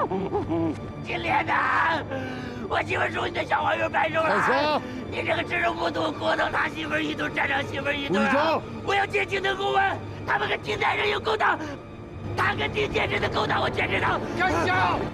金莲呐，我媳妇说你的小花园白手了。你这个知识不足，国等他媳妇一对，站长媳妇一对啊！我要见京的公文，他们跟金大人有勾当，他跟丁先生的勾当我全知道。 干笑！